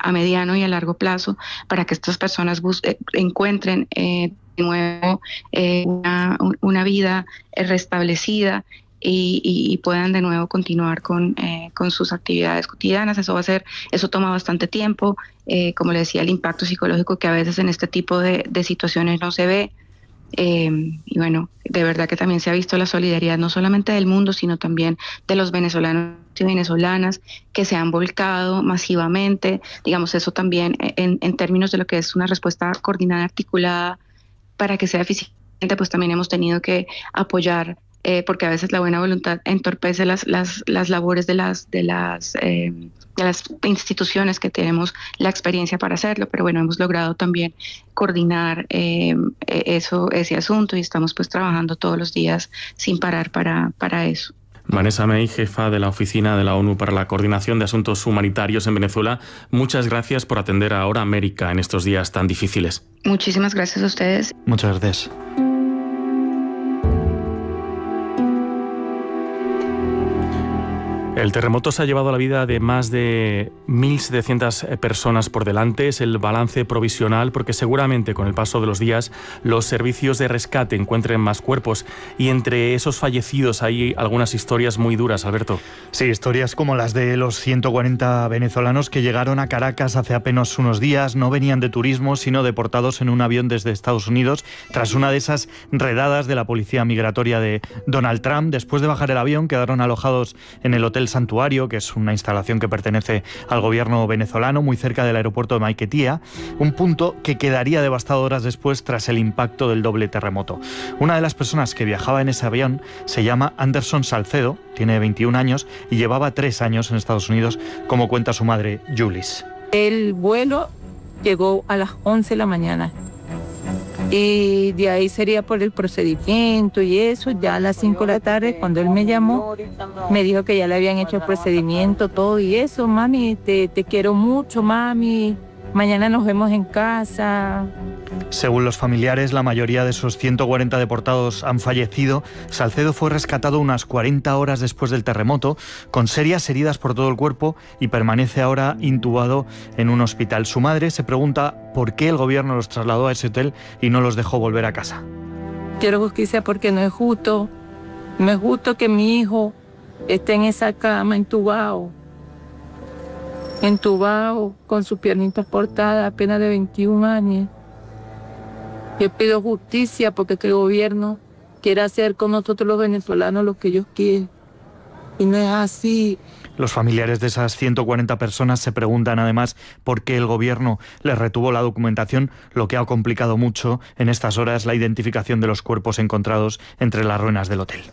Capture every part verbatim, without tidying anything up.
a mediano y a largo plazo para que estas personas bus- eh, encuentren eh, de nuevo eh, una, una vida restablecida y, y, y puedan de nuevo continuar con, eh, con sus actividades cotidianas. Eso va a ser, eso toma bastante tiempo, eh, como le decía, el impacto psicológico que a veces en este tipo de, de situaciones no se ve. Eh, y bueno, de verdad que también se ha visto la solidaridad no solamente del mundo, sino también de los venezolanos y venezolanas que se han volcado masivamente. Digamos, eso también en, en términos de lo que es una respuesta coordinada, articulada, para que sea eficiente, pues también hemos tenido que apoyar, eh, porque a veces la buena voluntad entorpece las, las, las labores de las, de las eh, de las instituciones que tenemos la experiencia para hacerlo, pero bueno, hemos logrado también coordinar eh, eso, ese asunto y estamos pues trabajando todos los días sin parar para, para eso. Vanessa Mey, jefa de la Oficina de la ONU para la Coordinación de Asuntos Humanitarios en Venezuela, muchas gracias por atender a Hora América en estos días tan difíciles. Muchísimas gracias a ustedes. Muchas gracias. El terremoto se ha llevado la vida de más de mil setecientas personas por delante. Es el balance provisional porque seguramente con el paso de los días los servicios de rescate encuentren más cuerpos y entre esos fallecidos hay algunas historias muy duras, Alberto. Sí, historias como las de los ciento cuarenta venezolanos que llegaron a Caracas hace apenas unos días. No venían de turismo, sino deportados en un avión desde Estados Unidos tras una de esas redadas de la policía migratoria de Donald Trump. Después de bajar el avión quedaron alojados en el Hotel Santuario, que es una instalación que pertenece al gobierno venezolano, muy cerca del aeropuerto de Maiquetía, un punto que quedaría devastado horas después tras el impacto del doble terremoto. Una de las personas que viajaba en ese avión se llama Anderson Salcedo, tiene veintiún años y llevaba tres años en Estados Unidos, como cuenta su madre, Julis. El vuelo llegó a las once de la mañana. Y de ahí sería por el procedimiento y eso, ya a las cinco de la tarde, cuando él me llamó, me dijo que ya le habían hecho el procedimiento, todo y eso. Mami, te, te quiero mucho, mami, mañana nos vemos en casa. Según los familiares, la mayoría de esos ciento cuarenta deportados han fallecido. Salcedo fue rescatado unas cuarenta horas después del terremoto, con serias heridas por todo el cuerpo y permanece ahora intubado en un hospital. Su madre se pregunta por qué el gobierno los trasladó a ese hotel y no los dejó volver a casa. Quiero justicia porque no es justo, no es justo que mi hijo esté en esa cama intubado, entubado con sus piernitas cortadas, apenas de veintiún años. Yo pido justicia porque que el gobierno quiere hacer con nosotros los venezolanos lo que ellos quieren. Y no es así. Los familiares de esas ciento cuarenta personas se preguntan además por qué el gobierno les retuvo la documentación, lo que ha complicado mucho en estas horas la identificación de los cuerpos encontrados entre las ruinas del hotel.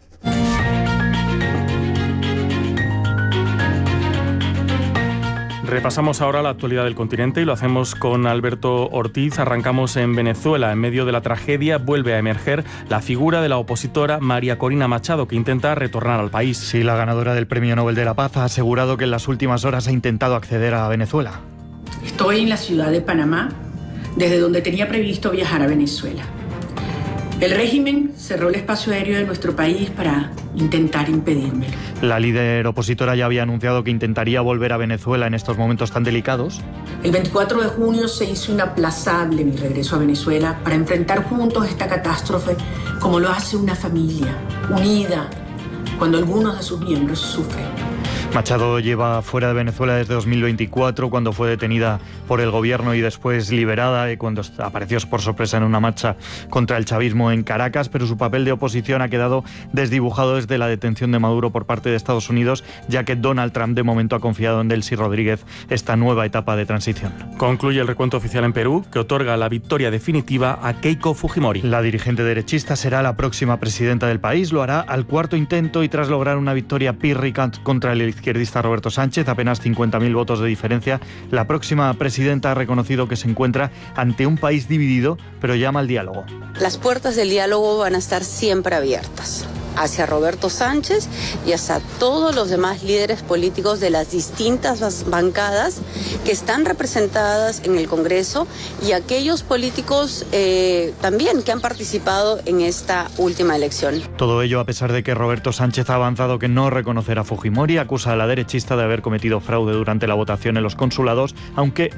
Repasamos ahora la actualidad del continente y lo hacemos con Alberto Ortiz. Arrancamos en Venezuela. En medio de la tragedia vuelve a emerger la figura de la opositora María Corina Machado, que intenta retornar al país. Sí, la ganadora del Premio Nobel de la Paz ha asegurado que en las últimas horas ha intentado acceder a Venezuela. Estoy en la ciudad de Panamá, desde donde tenía previsto viajar a Venezuela. El régimen cerró el espacio aéreo de nuestro país para intentar impedírmelo. La líder opositora ya había anunciado que intentaría volver a Venezuela en estos momentos tan delicados. El veinticuatro de junio se hizo inaplazable mi regreso a Venezuela para enfrentar juntos esta catástrofe como lo hace una familia, unida, cuando algunos de sus miembros sufren. Machado lleva fuera de Venezuela desde dos mil veinticuatro, cuando fue detenida por el gobierno y después liberada, y cuando apareció por sorpresa en una marcha contra el chavismo en Caracas, pero su papel de oposición ha quedado desdibujado desde la detención de Maduro por parte de Estados Unidos, ya que Donald Trump de momento ha confiado en Delcy Rodríguez esta nueva etapa de transición. Concluye el recuento oficial en Perú, que otorga la victoria definitiva a Keiko Fujimori. La dirigente derechista será la próxima presidenta del país, lo hará al cuarto intento y tras lograr una victoria pírrica contra el izquierdista Roberto Sánchez, apenas cincuenta mil votos de diferencia. La próxima presidenta ha reconocido que se encuentra ante un país dividido, pero llama al diálogo. Las puertas del diálogo van a estar siempre abiertas hacia Roberto Sánchez y hacia todos los demás líderes políticos de las distintas bancadas que están representadas en el Congreso y aquellos políticos eh, también que han participado en esta última elección. Todo ello a pesar de que Roberto Sánchez ha avanzado que no reconocerá a Fujimori, acusa a la derechista de haber cometido fraude durante la votación en los consulados, aunque